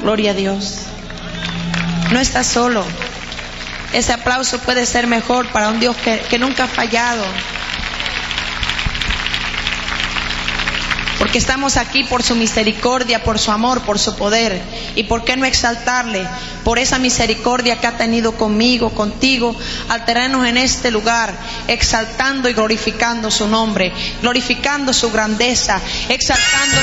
Gloria a Dios. No estás solo. Ese aplauso puede ser mejor para un Dios que nunca ha fallado. Porque estamos aquí por su misericordia, por su amor, por su poder. ¿Y por qué no exaltarle por esa misericordia que ha tenido conmigo, contigo, al tenernos en este lugar, exaltando y glorificando su nombre, glorificando su grandeza, exaltando